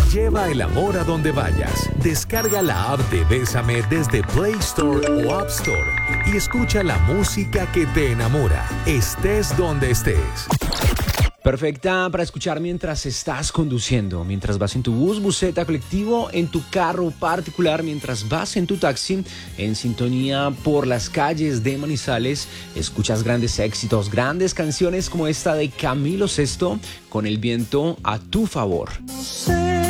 Lleva el amor a donde vayas. Descarga la app de Bésame desde Play Store o App Store y escucha la música que te enamora, estés donde estés. Perfecta para escuchar mientras estás conduciendo, mientras vas en tu bus, buseta, colectivo, en tu carro particular, mientras vas en tu taxi, en sintonía por las calles de Manizales. Escuchas grandes éxitos, grandes canciones como esta de Camilo Sesto, con el viento a tu favor.